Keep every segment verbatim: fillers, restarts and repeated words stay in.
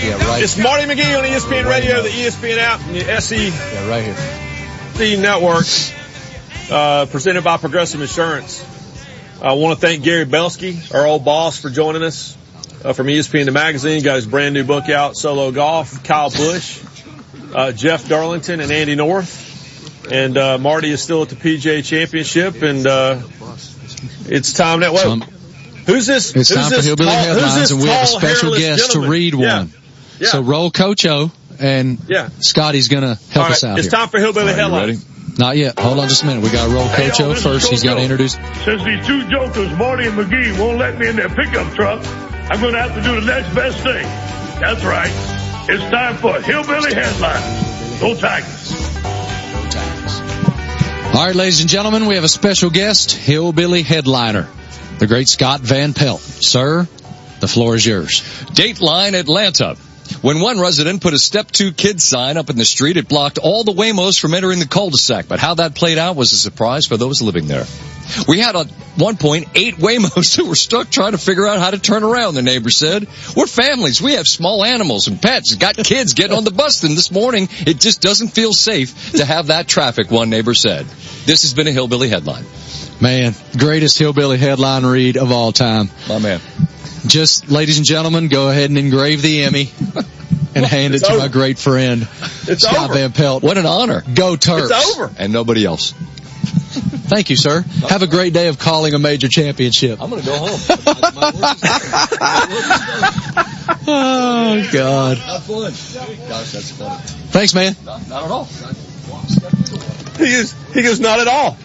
Yeah, right. It's Marty McGee on E S P N Radio, the E S P N app, and the S E Yeah, right here. C Network, uh, presented by Progressive Insurance. I want to thank Gary Belsky, our old boss, for joining us uh, from E S P N The Magazine. Got his brand new book out, Solo Golf. Kyle Busch, uh, Jeff Darlington, and Andy North. And uh, Marty is still at the P G A Championship, and uh, it's time that way. Some, who's this? It's who's time this for Hillbilly tall, Headlines, and we have a tall, special guest gentleman? to read one. Yeah. Yeah. So roll Coach O, and yeah. Scotty's going to help All right, us out it's here. time for Hillbilly Are you Headlines. ready? Not yet. Hold on just a minute. We got to roll Coach Hey, O yo, this first. is He's got to Coach O. introduce. Since these two jokers, Marty and McGee, won't let me in their pickup truck, I'm going to have to do the next best thing. That's right. It's time for Hillbilly Headlines. Go Tigers. All right, ladies and gentlemen, we have a special guest, Hillbilly Headliner, the great Scott Van Pelt. Sir, the floor is yours. Dateline Atlanta. When one resident put a step two kids sign up in the street, it blocked all the Waymos from entering the cul-de-sac. But how that played out was a surprise for those living there. We had at one point eight Waymos who were stuck trying to figure out how to turn around, the neighbor said. We're families. We have small animals and pets. Got kids getting on the bus. And this morning, it just doesn't feel safe to have that traffic, one neighbor said. This has been a Hillbilly Headline. Man, greatest Hillbilly Headline read of all time. My man. Just, ladies and gentlemen, go ahead and engrave the Emmy and hand it It's to over. my great friend, It's Scott over. Van Pelt. What an honor. Go Terps. It's over. And nobody else. Thank you, sir. Have a great day of calling a major championship. I'm going to go home. Oh, God. Have fun. Gosh, that's funny. Thanks, man. Not, not at all. He is, he goes, not at all.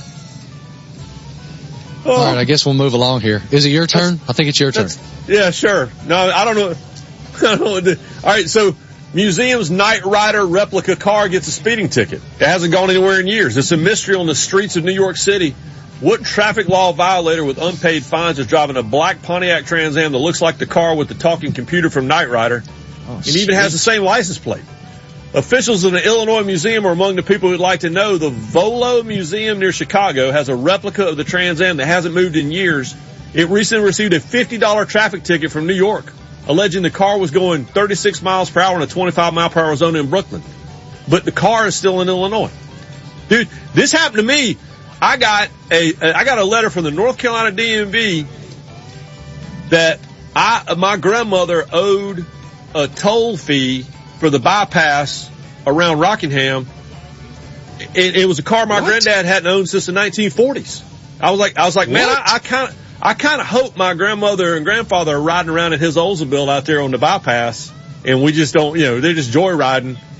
Oh, All right, I guess we'll move along here. Is it your turn? I think it's your turn. yeah, sure. No, I don't know. I don't know what to do. All right, so museum's Knight Rider replica car gets a speeding ticket. It hasn't gone anywhere in years. It's a mystery on the streets of New York City. What traffic law violator with unpaid fines is driving a black Pontiac Trans Am that looks like the car with the talking computer from Knight Rider Oh, and even has the same license plate? Officials in the Illinois Museum are among the people who'd like to know. The Volo Museum near Chicago has a replica of the Trans Am that hasn't moved in years. It recently received a fifty dollars traffic ticket from New York, alleging the car was going thirty-six miles per hour in a twenty-five mile per hour zone in Brooklyn. But the car is still in Illinois. Dude, this happened to me. I got a, I got a letter from the North Carolina D M V that I, my grandmother owed a toll fee for the bypass around Rockingham. It, it was a car my What? granddad hadn't owned since the nineteen forties. I was like, I was like, man, I, I kind of, I kind of hope my grandmother and grandfather are riding around in his Oldsmobile out there on the bypass, and we just don't, you know, they're just joyriding,